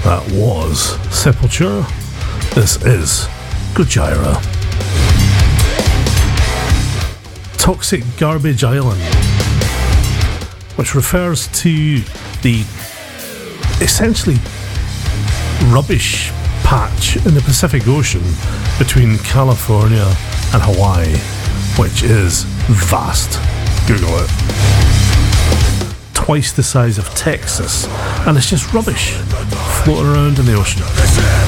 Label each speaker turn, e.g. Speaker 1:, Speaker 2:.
Speaker 1: That was Sepultura. This is Gojira. Toxic Garbage Island, which refers to the essentially rubbish patch in the Pacific Ocean between California and Hawaii, which is vast. Google it. Twice the size of Texas, and it's just rubbish floating around in the ocean.